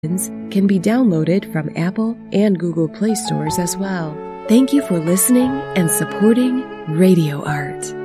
can be downloaded from Apple and Google Play stores as well. Thank you for listening and supporting Radio Art.